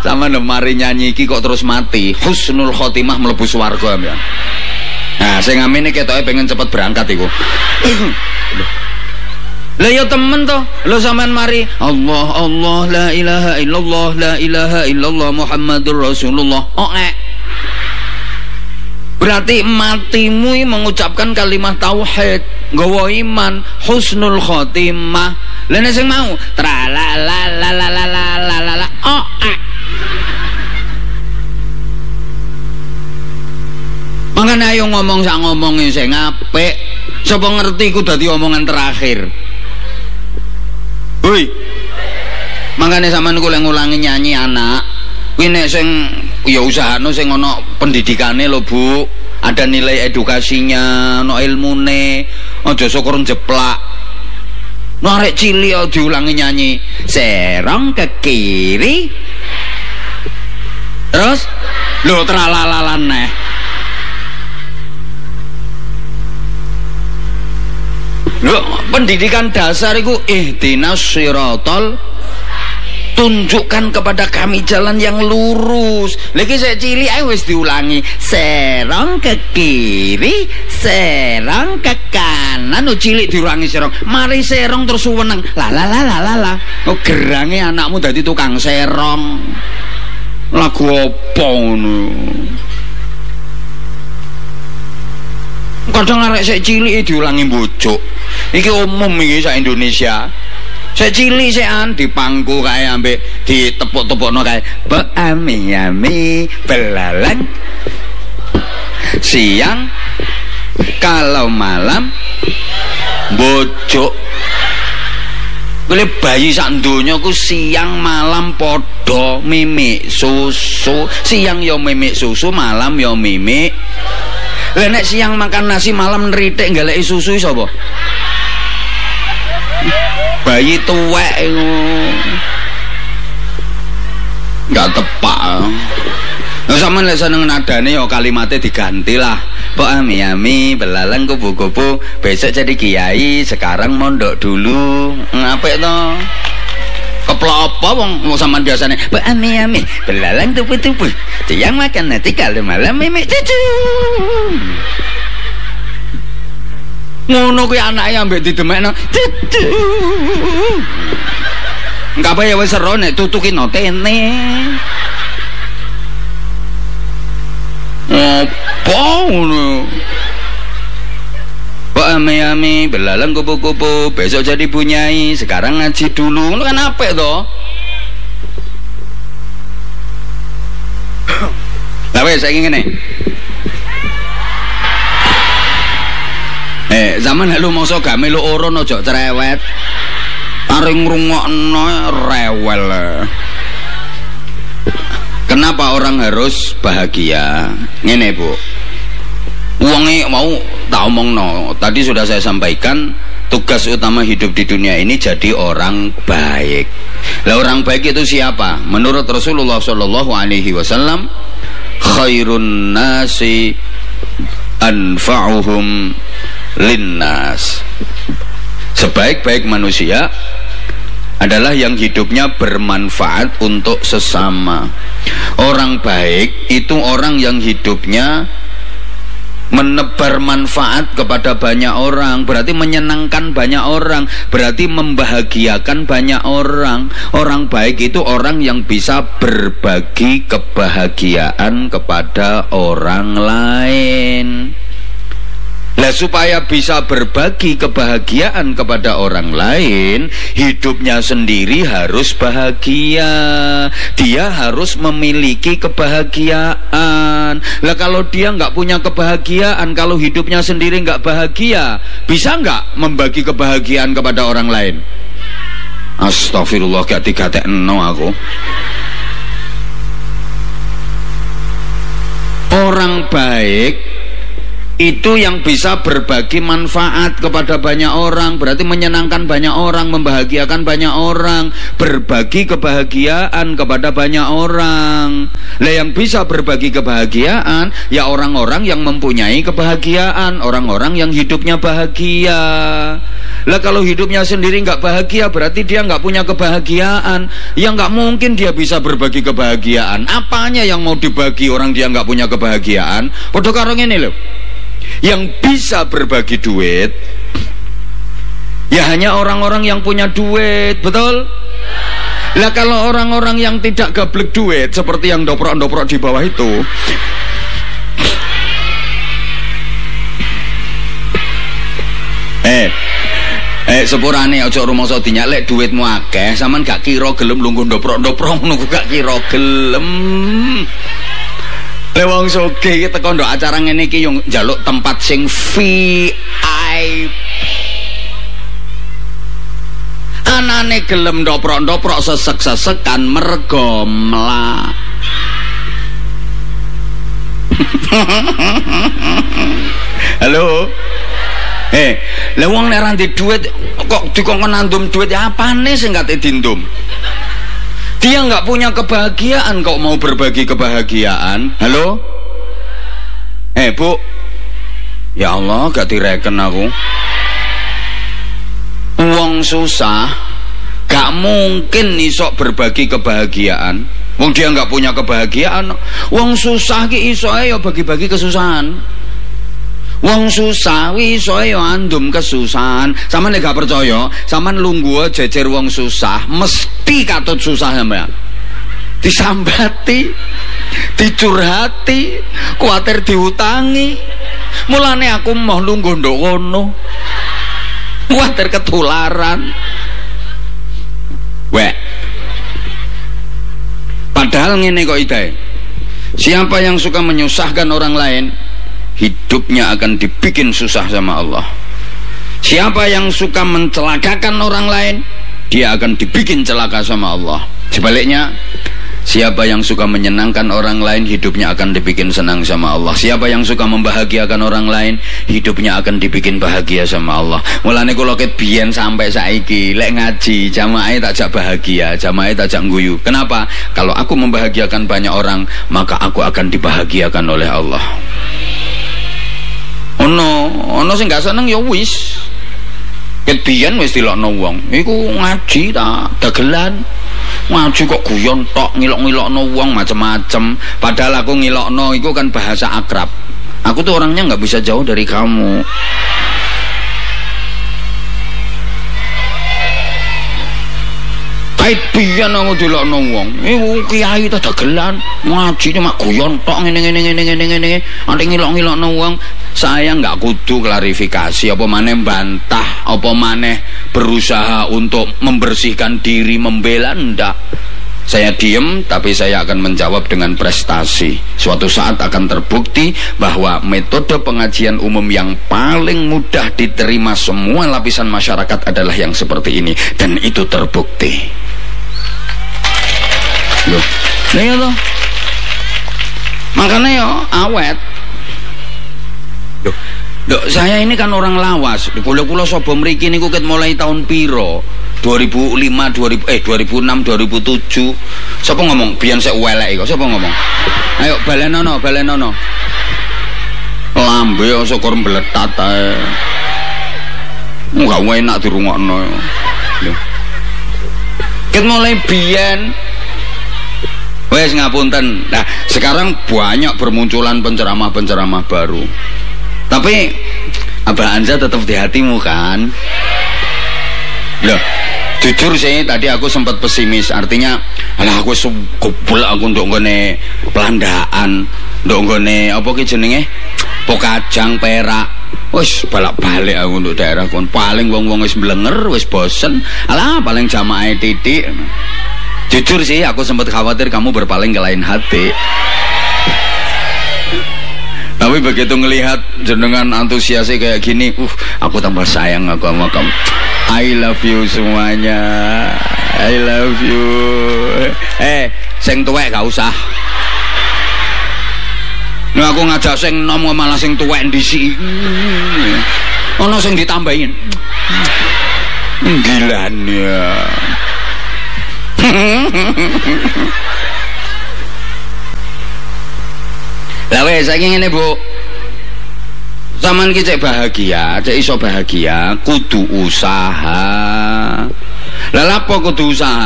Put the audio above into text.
Sama mari nyanyi iki kok terus mati. Husnul khotimah mlebu swarga ya. Nah, sing ngamene ketoke pengen cepet berangkat iku. Lah ya temen to, lho sampean mari Allah Allah la ilaha illallah Muhammadur Rasulullah. Berarti matimu mengucapkan kalimat tauhid, nggawa iman, husnul khotimah. Lah nek sing mau tralalalalalalala Makanya ayo ngomong sak ngomongin sing apik. Sapa ngerti ku dadi omongan terakhir. Hoi. Makanya sampean ku lek ngulangi nyanyi anak, kuwi nek sing ya usahane sing ana pendidikane lho, Bu. Ada nilai edukasinya, ana ilmune, aja syukur jeplak. Narek cilik diulangi nyanyi, serong ke kiri. Terus lho tralalalan neh. Loh, pendidikan dasar itu ihdinas siratal, tunjukkan kepada kami jalan yang lurus. Lagi saya cilik ae wis diulangi, serong ke kiri, serong ke kanan. Cilik diulangi serong, mari serong terus weneng. La. Oh gerange anakmu dadi tukang serong. Lagu apa ngono? Kadang arek sik cilik diulangi bojo. Iki umum iki sak Indonesia. Sik cilik sekan dipangku kae ambek ditepuk-tepukno kae. Mbok ami belalang. Siang kalau malam bojo. Beli bayi sak donya ku siang malam padha mimik susu. Siang yo mimik susu, malam yo mimik. Lah nek siang makan nasi, malam nritik goleki susu sapa? Bayi tuwek iku. Enggak tepak. Lah sampean lek seneng nadane ya kalimatnya diganti lah. Mbok ami belalang kupu-kupu, besok jadi kiai, sekarang mondok dulu. Ngapik to? Keplok apa wong sampean biasane? Mbok ami belalang tupu-tupu. Siang makan nanti kalau malam mimik cucu. Ngono kuwi anake ambek didemekno cucu. Enggak apa ya wis seru nek tutuki notene. Apa ngono? Mbok ami belalang kupu-kupu, besok jadi bunyai, sekarang ngaji dulu. Ngono kan apik to? Lah wis saiki ngene. Zaman lu mongso gak melu urun aja cerewet. Areng ngrungokno rewel. Kenapa orang harus bahagia? Ngene, Bu. Wonge mau tak omongno. Tadi sudah saya sampaikan, tugas utama hidup di dunia ini jadi orang baik. Lah orang baik itu siapa? Menurut Rasulullah sallallahu alaihi wasallam, khairun nasi anfa'uhum linnas. Sebaik-baik manusia adalah yang hidupnya bermanfaat untuk sesama. Orang baik itu orang yang hidupnya menebar manfaat kepada banyak orang, berarti menyenangkan banyak orang, berarti membahagiakan banyak orang. Orang baik itu orang yang bisa berbagi kebahagiaan kepada orang lain. Lah supaya bisa berbagi kebahagiaan kepada orang lain, hidupnya sendiri harus bahagia. Dia harus memiliki kebahagiaan. Lah kalau dia nggak punya kebahagiaan, kalau hidupnya sendiri nggak bahagia, bisa nggak membagi kebahagiaan kepada orang lain? Astagfirullah, gak digatekno aku. Orang baik itu yang bisa berbagi manfaat kepada banyak orang, berarti menyenangkan banyak orang, membahagiakan banyak orang, berbagi kebahagiaan kepada banyak orang. Lah yang bisa berbagi kebahagiaan ya orang-orang yang mempunyai kebahagiaan, orang-orang yang hidupnya bahagia. Lah kalau hidupnya sendiri nggak bahagia, berarti dia nggak punya kebahagiaan. Ya nggak mungkin dia bisa berbagi kebahagiaan. Apanya yang mau dibagi orang dia nggak punya kebahagiaan? Padha karo ngene lho. Yang bisa berbagi duit ya hanya orang-orang yang punya duit, betul? Lah kalau orang-orang yang tidak gablek duit seperti yang doprok-doprok di bawah itu, sepurane aja rumangsa dinyalek duitmu akeh, sampean gak kira gelem lungguh ndoprok-ndoprok ngono gak kira gelem. Le wong sugih iki teko ndok acara ngene iki yo njaluk tempat sing VIP. Anane gelem ndoprok-ndoprok sesek-sesekan mergo mlah. Halo. Lah wong nek ra ndek duit kok dikongkon nandum duit ya apane sing gak dindum? Dia nggak punya kebahagiaan kok mau berbagi kebahagiaan. Halo? Bu. Ya Allah, gak direken aku. Wong susah gak mungkin isok berbagi kebahagiaan. Wong dia nggak punya kebahagiaan. Wong susah ki iso ya bagi-bagi kesusahan. Wong susah wi iso ya andum kesusahan. Sampeyan nek gak percaya, sampeyan lungguh jejer wong susah, mesti katut susah sampeyan. Disambati, dicurhati, kuwatir diutangi. Mulane aku mau lungguh ndok kono. Kuwatir ketularan. Padahal ngene kok idae. Siapa yang suka menyusahkan orang lain, hidupnya akan dibikin susah sama Allah. Siapa yang suka mencelakakan orang lain, dia akan dibikin celaka sama Allah. Sebaliknya, siapa yang suka menyenangkan orang lain, hidupnya akan dibikin senang sama Allah. Siapa yang suka membahagiakan orang lain, hidupnya akan dibikin bahagia sama Allah. Mulane kula ket biyen sampai saiki lek ngaji jamaah takjak bahagia, jamaah takjak guyu. Kenapa? Kalau aku membahagiakan banyak orang, maka aku akan dibahagiakan oleh Allah. Ono sing gak seneng ya wis. Ket biyen wis dilokno wong. Iku ngaji ta, dagelan. Ngaji kok guyon tok, ngilok-ngilokno wong macem-macem. Padahal aku ngilokno iku kan bahasa akrab. Aku tuh orangnya nggak bisa jauh dari kamu. Kait biyen aku dilokno wong. Iku kiai ta dagelan, ngaji cuma guyon tok ngene. Ante ngilok-ngilokno wong. Saya nggak kudu klarifikasi, apa maneh bantah, apa maneh berusaha untuk membersihkan diri, membela, ndak. Saya diem, tapi saya akan menjawab dengan prestasi. Suatu saat akan terbukti bahwa metode pengajian umum yang paling mudah diterima semua lapisan masyarakat adalah yang seperti ini, dan itu terbukti. Loh, ya toh. Makanya ya awet. Loh, saya ini kan orang lawas. Kula sapa mriki niku ket mulai tahun piro? 2005, 2006, 2007. Sapa ngomong biyen sik welek kok? Sapa ngomong? Ayo balenono. Lambe syukur mbletat ae. Enggak enak dirungokno. Lho. Ket mulai biyen wes ngapunten. Nah, sekarang banyak bermunculan penceramah-penceramah baru. Tapi Abah Anza tetap di hatimu kan? Loh, jujur sih tadi aku sempat pesimis. Artinya, alah aku kubul aku ndok nggone pelandaan, ndok nggone apa ki jenenge? Pokajang, Perak. Wis balak-balik aku ndok daerah kon. Paling wong-wong wis mblenger, wis bosen. Alah paling jamaah titik. Jujur sih aku sempat khawatir kamu berpaling ke lain hati. Tapi begitu ngelihat jenengan antusiasnya kayak gini, aku tambah sayang aku sama kamu. I love you semuanya. I love you. Sing tuwek gak usah. Nah aku ngajak sing nom malah sing tuwek ndisi. Ono sing ditambahin. Gilanya. Lah wes saiki ngene Bu. Taman ki cek bahagia, cek iso bahagia kudu usaha. Lah apa kudu usaha?